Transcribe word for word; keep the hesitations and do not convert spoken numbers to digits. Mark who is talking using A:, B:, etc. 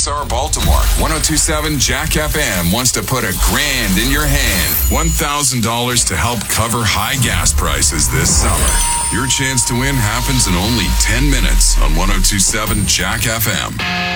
A: S R Baltimore. one oh two point seven Jack F M wants to put a grand in your hand. one thousand dollars to help cover high gas prices this summer. Your chance to win happens in only ten minutes on one oh two point seven Jack F M.